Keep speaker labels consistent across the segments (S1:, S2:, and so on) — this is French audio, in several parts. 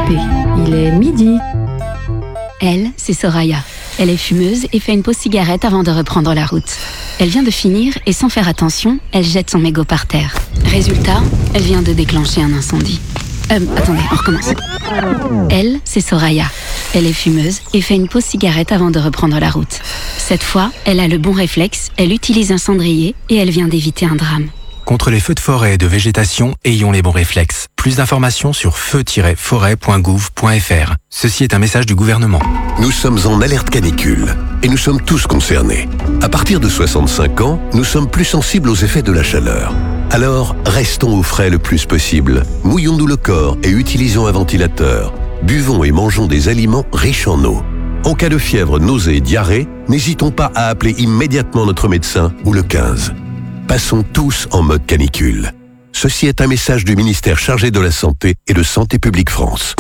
S1: RLP, il est midi.
S2: Elle, c'est Soraya. Elle est fumeuse et fait une pause cigarette avant de reprendre la route. Elle vient de finir et sans faire attention, elle jette son mégot par terre. Résultat, elle vient de déclencher un incendie. Attendez, on recommence. Elle, c'est Soraya. Elle est fumeuse et fait une pause cigarette avant de reprendre la route. Cette fois, elle a le bon réflexe, elle utilise un cendrier et elle vient d'éviter un drame.
S3: Contre les feux de forêt et de végétation, ayons les bons réflexes. Plus d'informations sur feu-forêt.gouv.fr. Ceci est un message du gouvernement.
S4: Nous sommes en alerte canicule et nous sommes tous concernés. À partir de 65 ans, nous sommes plus sensibles aux effets de la chaleur. Alors, restons au frais le plus possible. Mouillons-nous le corps et utilisons un ventilateur. Buvons et mangeons des aliments riches en eau. En cas de fièvre, nausée et diarrhée, n'hésitons pas à appeler immédiatement notre médecin ou le 15. Passons tous en mode canicule. Ceci est un message du ministère chargé de la Santé et de Santé publique France.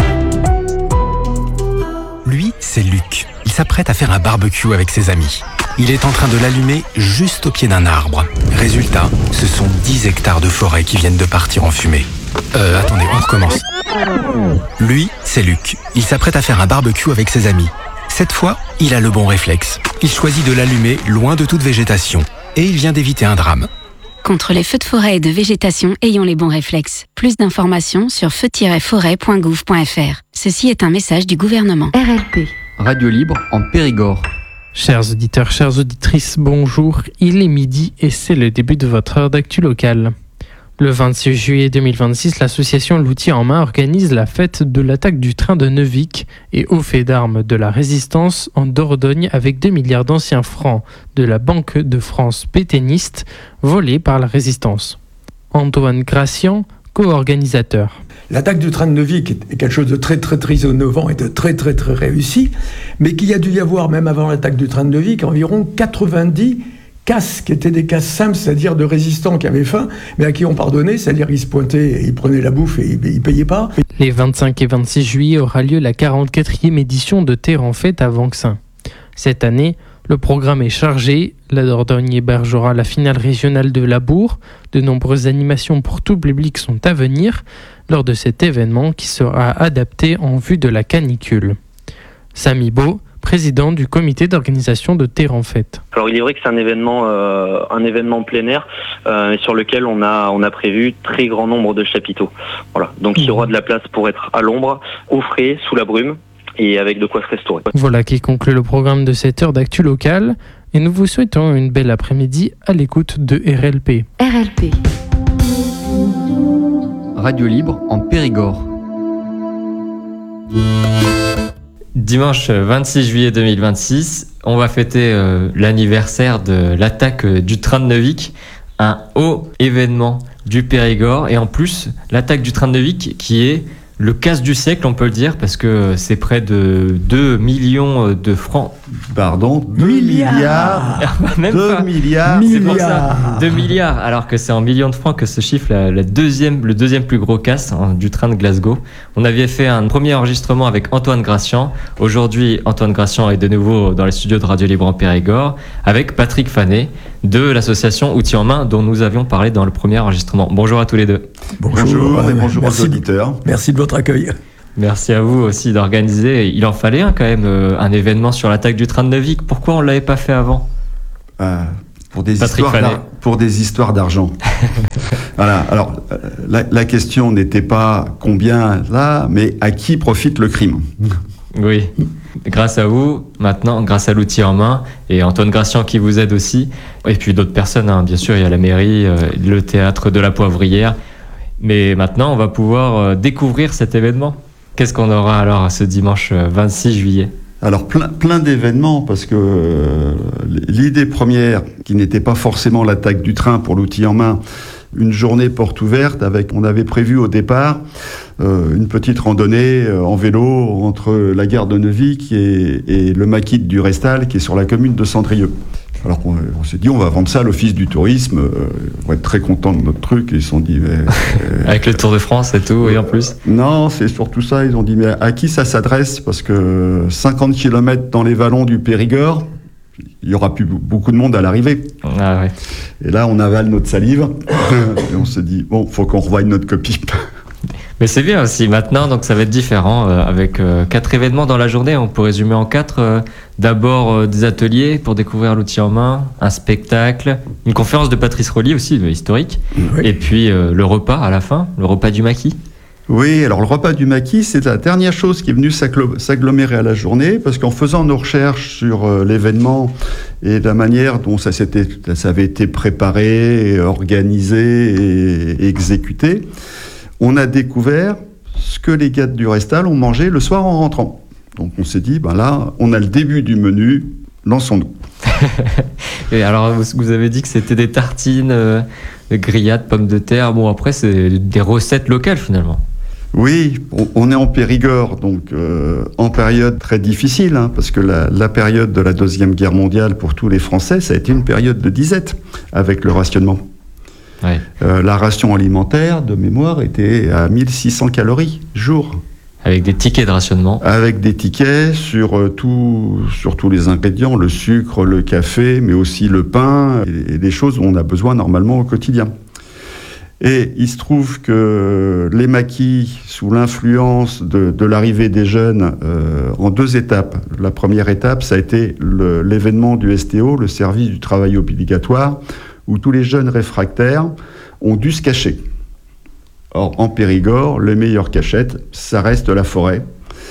S3: Lui, c'est Luc. Il s'apprête à faire un barbecue avec ses amis. Il est en train de l'allumer juste au pied d'un arbre. Résultat, ce sont 10 hectares de forêt qui viennent de partir en fumée. Attendez, on recommence. Lui, c'est Luc. Il s'apprête à faire un barbecue avec ses amis. Cette fois, il a le bon réflexe. Il choisit de l'allumer loin de toute végétation. Et il vient d'éviter un drame.
S2: Contre les feux de forêt et de végétation, ayons les bons réflexes. Plus d'informations sur feu-forêt.gouv.fr. Ceci est un message du gouvernement.
S1: RLP.
S5: Radio libre en Périgord.
S6: Chers auditeurs, chères auditrices, bonjour. Il est midi et c'est le début de votre heure d'actu locale. Le 26 juillet 2026, l'association L'Outil en main organise la fête de l'attaque du train de Neuvic et au fait d'armes de la résistance en Dordogne avec 2 milliards d'anciens francs de la Banque de France pétainiste volés par la résistance. Antoine Gracian, co-organisateur.
S7: L'attaque du train de Neuvic est quelque chose de très innovant et de très réussi, mais qu'il y a dû y avoir, même avant l'attaque du train de Neuvic, environ 90 casses qui étaient des casses simples, c'est-à-dire de résistants qui avaient faim, mais à qui on pardonnait, c'est-à-dire ils se pointaient, et ils prenaient la bouffe et ils payaient pas.
S6: Les 25 et 26 juillet aura lieu la 44e édition de Terre en Fête à Vanxin. Cette année, le programme est chargé. La Dordogne hébergera la finale régionale de Labour. De nombreuses animations pour tout public sont à venir lors de cet événement qui sera adapté en vue de la canicule. Samy Beau, président du comité d'organisation de Terre en Fête.
S8: Alors il est vrai que c'est un événement plein air sur lequel on a prévu très grand nombre de chapiteaux. Voilà, donc il y aura de la place pour être à l'ombre, au frais, sous la brume et avec de quoi se restaurer.
S6: Voilà qui conclut le programme de cette heure d'actu locale et nous vous souhaitons une belle après-midi à l'écoute de RLP.
S1: RLP.
S5: Radio libre en Périgord.
S9: Dimanche 26 juillet 2026, on va fêter l'anniversaire de l'attaque du train de Neuvic, un haut événement du Périgord. Et en plus, l'attaque du train de Neuvic qui est le casse du siècle, on peut le dire, parce que c'est près de 2 millions de francs.
S10: Pardon, 2 milliards.
S9: Même
S10: 2
S9: pas.
S10: milliards.
S9: C'est pour ça, 2 milliards, alors que c'est en millions de francs que se chiffre le deuxième plus gros casse du train de Glasgow. On avait fait un premier enregistrement avec Antoine Gracian. Aujourd'hui, Antoine Gracian est de nouveau dans les studios de Radio Libre en Périgord, avec Patrick Fanet de l'association Outils en main, dont nous avions parlé dans le premier enregistrement. Bonjour à tous les deux.
S10: Bonjour et bonjour aux auditeurs.
S7: Merci de votre accueil.
S9: Merci à vous aussi d'organiser. Il en fallait quand même un événement sur l'attaque du train de Neuvic. Pourquoi on ne l'avait pas fait avant ?
S10: Pour des histoires d'argent. Voilà. Alors, la question n'était pas combien là, mais à qui profite le crime.
S9: Oui. Grâce à vous, maintenant, grâce à l'outil en main, et Antoine Gracian qui vous aide aussi, et puis d'autres personnes, bien sûr, il y a la mairie, le théâtre de la Poivrière. Mais maintenant, on va pouvoir découvrir cet événement. Qu'est-ce qu'on aura alors ce dimanche 26 juillet ?
S10: Alors plein d'événements, parce que l'idée première, qui n'était pas forcément l'attaque du train pour l'outil en main, une journée porte ouverte, on avait prévu au départ une petite randonnée en vélo entre la gare de Neuvic et le maquis du Restal, qui est sur la commune de Cendrieux. Alors on s'est dit, on va vendre ça à l'Office du tourisme, on va être très contents de notre truc. Et ils se sont dit...
S9: Avec le Tour de France et tout, et en plus.
S10: Non, c'est surtout ça. Ils ont dit, mais à qui ça s'adresse ? Parce que 50 km dans les vallons du Périgord, il n'y aura plus beaucoup de monde à l'arrivée.
S9: Ah ouais.
S10: Et là, on avale notre salive, et on se dit, bon, faut qu'on revoie notre copie.
S9: Mais c'est bien aussi. Maintenant, donc ça va être différent avec 4 événements dans la journée. On peut résumer en 4. D'abord des ateliers pour découvrir l'outil en main, un spectacle, une conférence de Patrice Rolly aussi, historique,
S7: Oui.
S9: et puis le repas à la fin, le repas du maquis.
S10: Oui, alors le repas du maquis, c'est la dernière chose qui est venue s'agglomérer à la journée, parce qu'en faisant nos recherches sur l'événement et la manière dont ça avait été préparé, et organisé et exécuté, on a découvert ce que les gars du Restal ont mangé le soir en rentrant. Donc on s'est dit, ben là, on a le début du menu, lançons-nous.
S9: Et alors, vous avez dit que c'était des tartines, grillades, pommes de terre. Bon, après, c'est des recettes locales finalement.
S10: Oui, on est en Périgord, donc en période très difficile, hein, parce que la période de la Deuxième Guerre mondiale pour tous les Français, ça a été une période de disette avec le rationnement.
S9: Ouais.
S10: La ration alimentaire, de mémoire, était à 1600 calories jour.
S9: Avec des tickets de rationnement.
S10: Avec des tickets sur tous les ingrédients, le sucre, le café, mais aussi le pain, et des choses dont on a besoin normalement au quotidien. Et il se trouve que les maquis, sous l'influence de l'arrivée des jeunes, en 2 étapes. La première étape, ça a été l'événement du STO, le service du travail obligatoire, où tous les jeunes réfractaires ont dû se cacher. Or, en Périgord, les meilleures cachettes, ça reste la forêt.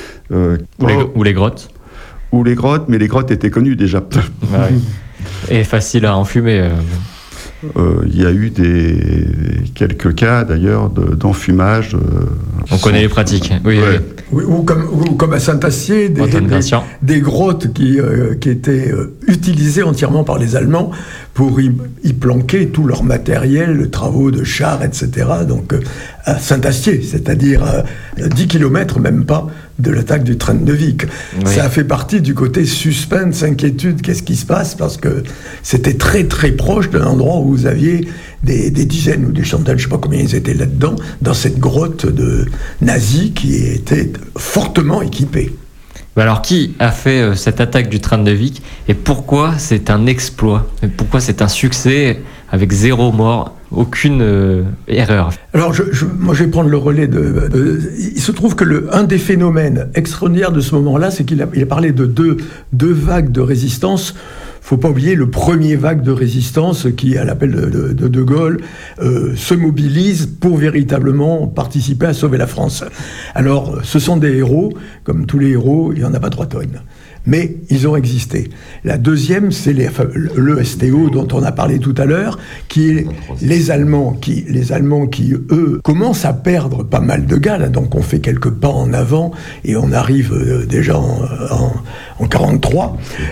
S9: Ou les grottes.
S10: Ou les grottes, mais les grottes étaient connues déjà.
S9: Ah oui. Et facile à enfumer.
S10: Il y a eu quelques cas d'ailleurs d'enfumage.
S9: On connaît les pratiques. Oui,
S10: ouais.
S7: Oui, ou comme à Saint-Astier, des grottes qui étaient utilisées entièrement par les Allemands pour y planquer tout leur matériel, travaux de chars, etc. Donc à Saint-Astier, c'est-à-dire 10 km, même pas, de l'attaque du Trnavik. Oui. Ça a fait partie du côté suspense, inquiétude, qu'est-ce qui se passe, parce que c'était très très proche d'un endroit où vous aviez des dizaines ou des centaines, je ne sais pas combien ils étaient là-dedans, dans cette grotte de nazis qui était fortement équipée.
S9: Alors, qui a fait cette attaque du Trnavik et pourquoi c'est un exploit? Et pourquoi c'est un succès avec 0 mort, aucune erreur?
S7: Alors, moi, je vais prendre le relais il se trouve que un des phénomènes extraordinaires de ce moment-là, c'est qu'il a parlé de deux vagues de résistance. Il ne faut pas oublier le premier vague de résistance qui, à l'appel de Gaulle, se mobilise pour véritablement participer à sauver la France. Alors, ce sont des héros, comme tous les héros, il n'y en a pas 3 tonnes. Mais ils ont existé. La deuxième, c'est le STO dont on a parlé tout à l'heure, qui est les Allemands qui, eux, commencent à perdre pas mal de gars. Là, donc on fait quelques pas en avant et on arrive déjà en 43,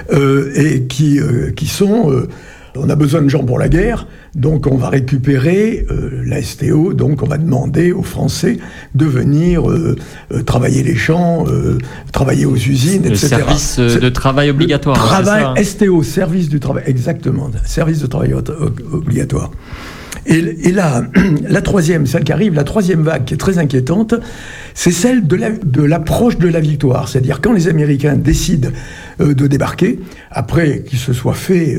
S7: et qui sont... on a besoin de gens pour la guerre, donc on va récupérer la STO, donc on va demander aux Français de venir travailler les champs, travailler aux usines, etc.
S9: Le service de travail obligatoire.
S7: Travail,
S9: c'est ça, hein.
S7: STO, service du travail, exactement, service de travail obligatoire. Et la troisième, celle qui arrive, la troisième vague qui est très inquiétante, c'est celle de l'approche de la victoire. C'est-à-dire quand les Américains décident de débarquer, après qu'ils se soient fait...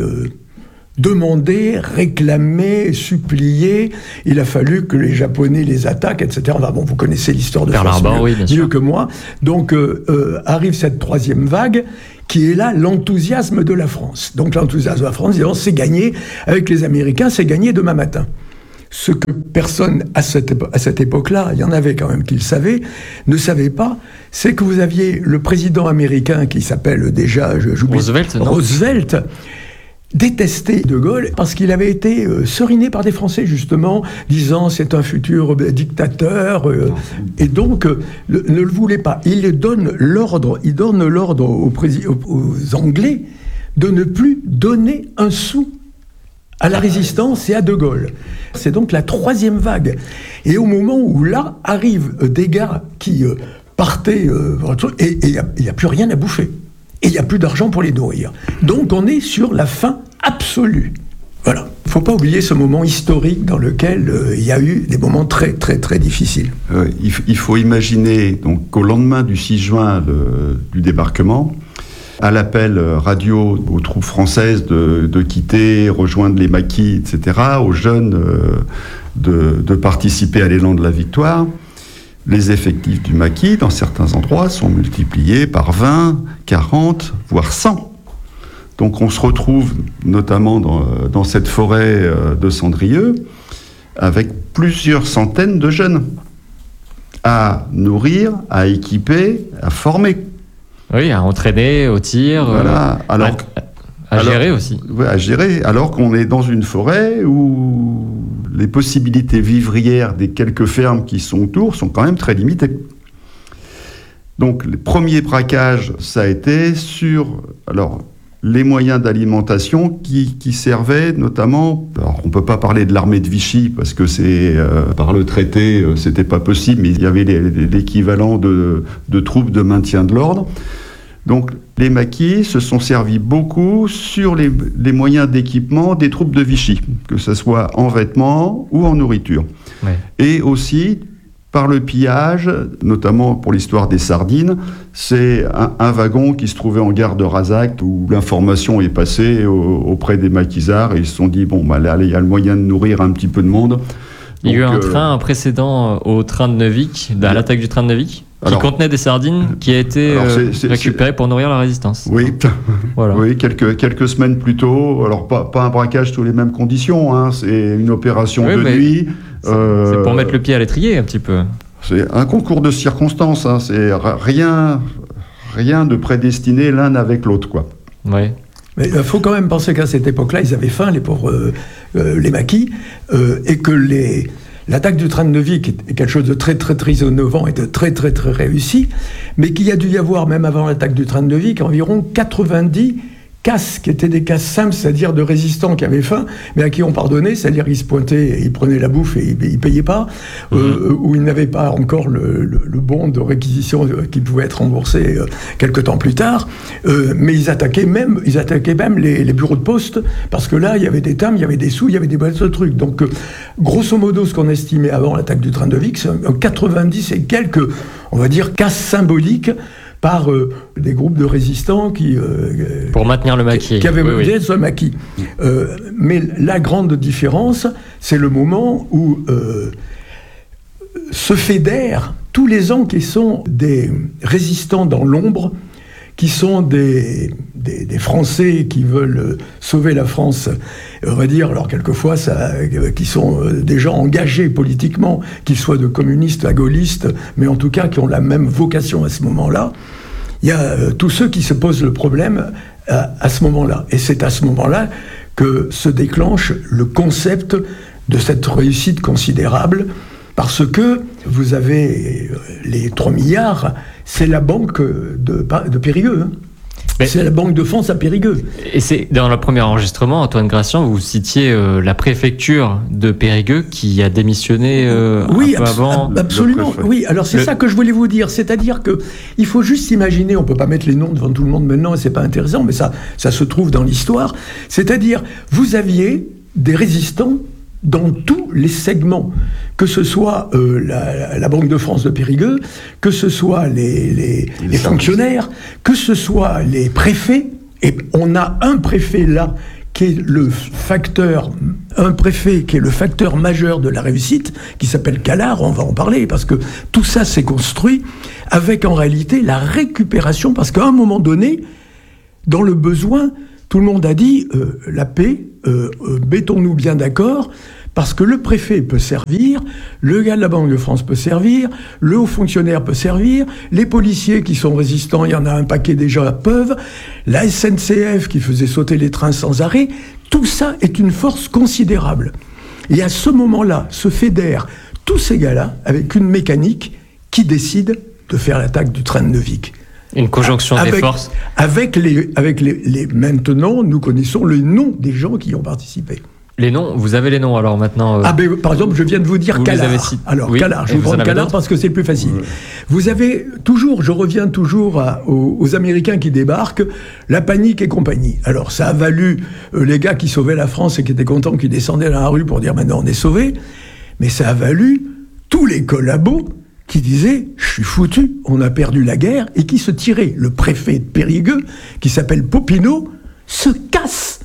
S7: demander, réclamer, supplier. Il a fallu que les Japonais les attaquent, etc. Enfin, bon, vous connaissez l'histoire de France mieux que moi. Donc, arrive cette troisième vague qui est là l'enthousiasme de la France. Donc, l'enthousiasme de la France, disant, c'est gagné. Avec les Américains, c'est gagné demain matin. Ce que personne, à cette époque-là, il y en avait quand même qui le savaient, ne savait pas, c'est que vous aviez le président américain qui s'appelle déjà... Roosevelt, détesté de Gaulle parce qu'il avait été seriné par des Français justement, disant c'est un futur dictateur, et donc ne le voulait pas. Il donne l'ordre aux Anglais de ne plus donner un sou à la résistance et à De Gaulle. C'est donc la troisième vague. Et au moment où là arrivent des gars qui partaient et il n'y a plus rien à bouffer. Et il n'y a plus d'argent pour les nourrir. Donc on est sur la fin absolue. Voilà. Il ne faut pas oublier ce moment historique dans lequel il y a eu des moments très très très difficiles.
S10: Il faut imaginer donc qu'au lendemain du 6 juin du débarquement, à l'appel radio aux troupes françaises de quitter, rejoindre les maquis, etc., aux jeunes de participer à l'élan de la victoire, Les effectifs du maquis, dans certains endroits, sont multipliés par 20, 40, voire 100. Donc on se retrouve notamment dans cette forêt de Cendrieux avec plusieurs centaines de jeunes à nourrir, à équiper, à former.
S9: Oui, à entraîner au tir,
S10: voilà.
S9: À gérer aussi.
S10: Ouais, à gérer, alors qu'on est dans une forêt où les possibilités vivrières des quelques fermes qui sont autour sont quand même très limitées. Donc, les premiers braquages, ça a été sur les moyens d'alimentation qui servaient notamment... Alors, on ne peut pas parler de l'armée de Vichy, parce que par le traité, c'était pas possible, mais il y avait l'équivalent de troupes de maintien de l'ordre. Donc, les maquis se sont servis beaucoup sur les moyens d'équipement des troupes de Vichy, que ce soit en vêtements ou en nourriture. Ouais. Et aussi par le pillage, notamment pour l'histoire des sardines, c'est un wagon qui se trouvait en gare de Razac où l'information est passée auprès des maquisards et ils se sont dit, allez, il y a le moyen de nourrir un petit peu de monde.
S9: Il y a eu un train précédent au train de Neuvic, à l'attaque du train de Neuvic, qui contenait des sardines qui a été récupéré pour nourrir la résistance.
S10: Oui, voilà. Oui, quelques semaines plus tôt. Alors pas un braquage sous les mêmes conditions, hein, c'est une opération de nuit.
S9: C'est pour mettre le pied à l'étrier un petit peu.
S10: C'est un concours de circonstances, hein, c'est rien de prédestiné l'un avec l'autre, quoi.
S9: Ouais.
S7: Mais il faut quand même penser qu'à cette époque-là, ils avaient faim, les pauvres, les maquis, et que l'attaque du train de Neuvic est quelque chose de très, très, très innovant et de très, très, très réussi, mais qu'il y a dû y avoir, même avant l'attaque du train de Neuvic, environ 90 casses qui étaient des casses simples, c'est-à-dire de résistants qui avaient faim, mais à qui on pardonnait, c'est-à-dire ils se pointaient, ils prenaient la bouffe et ils payaient pas, ou ils n'avaient pas encore le bon de réquisition qui pouvait être remboursé quelque temps plus tard, mais ils attaquaient même les bureaux de poste, parce que là, il y avait des timbres, il y avait des sous, il y avait des boîtes de trucs. Donc, grosso modo, ce qu'on estimait avant l'attaque du train de Neuvic, c'est 90 et quelques, on va dire, casses symboliques, par des groupes de résistants
S9: pour maintenir le maquis.
S7: Qui avaient maintenu ce maquis. Mais la grande différence, c'est le moment où se fédèrent tous les ans qui sont des résistants dans l'ombre, qui sont des Français qui veulent sauver la France, on va dire, alors quelquefois, qui sont des gens engagés politiquement, qu'ils soient de communistes à gaullistes, mais en tout cas qui ont la même vocation à ce moment-là. Il y a tous ceux qui se posent le problème à ce moment-là. Et c'est à ce moment-là que se déclenche le concept de cette réussite considérable, parce que vous avez les 3 milliards, c'est la banque de Périgueux. Hein. C'est la Banque de France à Périgueux.
S9: Et c'est dans le premier enregistrement, Antoine Gracian, vous citiez la préfecture de Périgueux qui a démissionné un peu avant.
S7: Absolument. Oui, alors c'est ça que je voulais vous dire. C'est-à-dire qu'il faut juste imaginer, on ne peut pas mettre les noms devant tout le monde maintenant, et ce n'est pas intéressant, mais ça se trouve dans l'histoire. C'est-à-dire, vous aviez des résistants dans tous les segments, que ce soit la Banque de France de Périgueux, que ce soit les fonctionnaires, que ce soit les préfets, et on a un préfet là qui est le facteur majeur de la réussite, qui s'appelle Callard, on va en parler, parce que tout ça s'est construit avec en réalité la récupération, parce qu'à un moment donné, dans le besoin, tout le monde a dit la paix, mettons-nous bien d'accord, parce que le préfet peut servir, le gars de la Banque de France peut servir, le haut fonctionnaire peut servir, les policiers qui sont résistants, il y en a un paquet déjà, peuvent, la SNCF qui faisait sauter les trains sans arrêt, tout ça est une force considérable. Et à ce moment-là, se fédèrent tous ces gars-là avec une mécanique qui décide de faire l'attaque du train de Neuvic.
S9: Une conjonction des forces.
S7: Maintenant, nous connaissons le nom des gens qui y ont participé.
S9: Les noms, vous avez les noms alors maintenant
S7: par exemple, je viens de vous dire Callard. Alors, oui, Callard, je vais vous prendre Callard parce que c'est le plus facile. Oui. Vous avez toujours, je reviens toujours aux Américains qui débarquent, la panique et compagnie. Alors, ça a valu les gars qui sauvaient la France et qui étaient contents, qui descendaient dans la rue pour dire maintenant on est sauvés, mais ça a valu tous les collabos qui disaient « je suis foutu, on a perdu la guerre » et qui se tiraient. Le préfet de Périgueux, qui s'appelle Popinot, se casse.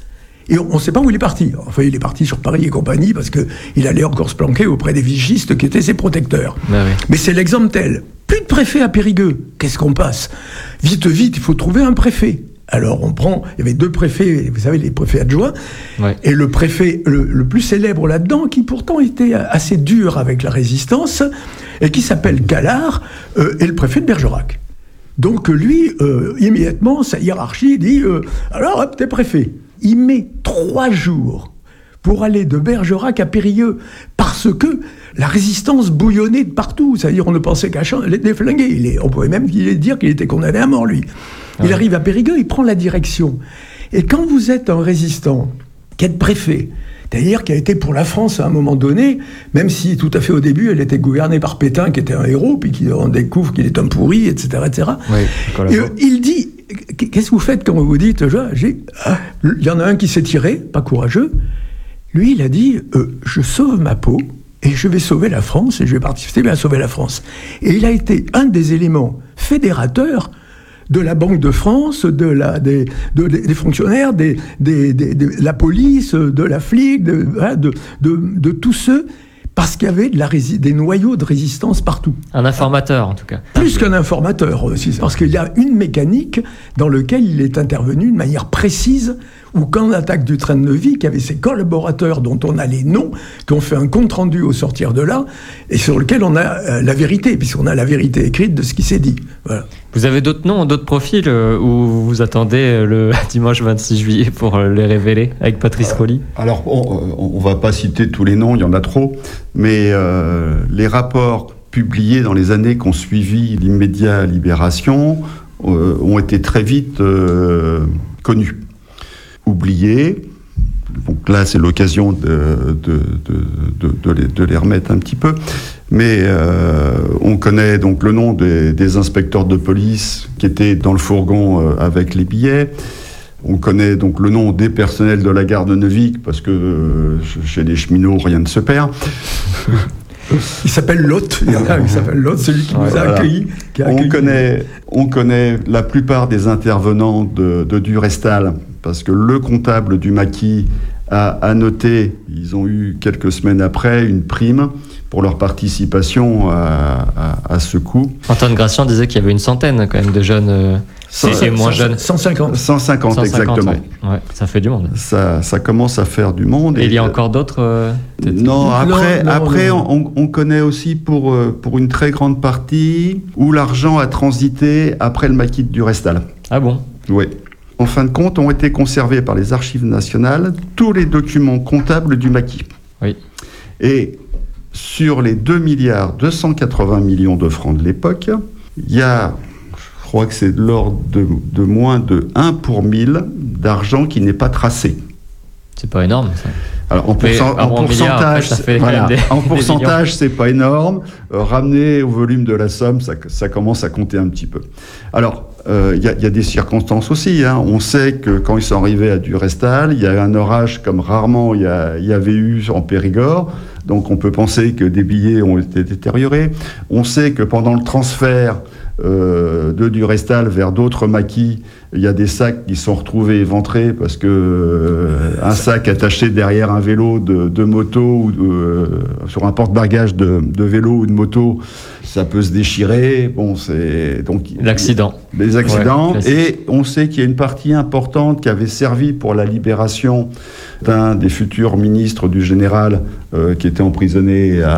S7: Et on ne sait pas où il est parti. Enfin, il est parti sur Paris et compagnie parce qu'il allait encore se planquer auprès des vigistes qui étaient ses protecteurs.
S9: Ben oui.
S7: Mais c'est l'exemple tel. Plus de préfet à Périgueux. Qu'est-ce qu'on passe ? Vite, il faut trouver un préfet. Alors il y avait 2 préfets, vous savez, les préfets adjoints, ouais. Et le préfet le plus célèbre là-dedans, qui pourtant était assez dur avec la résistance, et qui s'appelle Gallard, est le préfet de Bergerac. Donc lui, immédiatement, sa hiérarchie dit alors hop, t'es préfet. Il met 3 jours pour aller de Bergerac à Périgueux, parce que la résistance bouillonnait de partout. C'est-à-dire, on ne pensait qu'à les déflinguer. On pouvait même dire qu'il était condamné à mort, lui. Il arrive à Périgueux, il prend la direction. Et quand vous êtes un résistant, qui est préfet, c'est-à-dire qui a été pour la France à un moment donné, même si tout à fait au début, elle était gouvernée par Pétain, qui était un héros, puis on découvre qu'il est un pourri, etc., etc. Oui, il dit, qu'est-ce que vous faites quand vous dites, il y en a un qui s'est tiré, pas courageux. Lui, il a dit, je sauve ma peau, et je vais sauver la France, et je vais participer à sauver la France. Et il a été un des éléments fédérateurs de la Banque de France, des fonctionnaires, de la police, de la flic, de tous ceux, parce qu'il y avait des noyaux de résistance partout.
S9: Un informateur, en tout cas.
S7: Plus qu'un informateur aussi, parce qu'il y a une mécanique dans laquelle il est intervenu de manière précise, où quand on attaque du train de Neuvy, qu'il y avait ses collaborateurs dont on a les noms, qu'on fait un compte-rendu au sortir de là, et sur lequel on a la vérité, puisqu'on a la vérité écrite de ce qui s'est dit. Voilà.
S9: Vous avez d'autres noms, d'autres profils où vous attendez le dimanche 26 juillet pour les révéler avec Patrice Colly ?
S10: Alors, on ne va pas citer tous les noms, il y en a trop, mais les rapports publiés dans les années qui ont suivi l'immédiat Libération ont été très vite connus. Oubliés. Donc là, c'est l'occasion de les remettre un petit peu. Mais on connaît donc le nom des inspecteurs de police qui étaient dans le fourgon avec les billets. On connaît donc le nom des personnels de la gare de Neuvic, parce que chez les cheminots, rien ne se perd.
S7: Il s'appelle Lot, celui qui nous a accueillis.
S10: On connaît la plupart des intervenants de Durestal, parce que le comptable du maquis a noté, ils ont eu quelques semaines après, une prime pour leur participation à ce coup.
S9: Antoine Gracian disait qu'il y avait une centaine quand même de jeunes et moins jeunes.
S7: 150
S10: exactement.
S9: Ouais, ça fait du monde.
S10: Ça commence à faire du monde.
S9: Et il y a encore d'autres
S10: Non, après on connaît aussi pour une très grande partie où l'argent a transité après le maquis de Durestal.
S9: Ah bon ?
S10: Oui. En fin de compte, ont été conservés par les archives nationales tous les documents comptables du maquis.
S9: Oui.
S10: Et sur les 2,280 milliards de francs de l'époque, il y a, je crois que c'est de l'ordre de moins de 1 pour 1000 d'argent qui n'est pas tracé.
S9: C'est pas énorme, ça.
S10: Alors, en pourcentage, c'est pas énorme. Ramené au volume de la somme, ça commence à compter un petit peu. Alors, il y a des circonstances aussi. Hein. On sait que quand ils sont arrivés à Durestal, il y a un orage comme rarement il y avait eu en Périgord. Donc, on peut penser que des billets ont été détériorés. On sait que pendant le transfert de Durestal vers d'autres maquis, il y a des sacs qui sont retrouvés éventrés parce que un sac attaché derrière un vélo de moto ou sur un porte-bagages de vélo ou de moto, ça peut se déchirer. Bon, c'est donc
S9: l'accident.
S10: Les accidents. Ouais, et on sait qu'il y a une partie importante qui avait servi pour la libération d'un des futurs ministres du général qui était emprisonné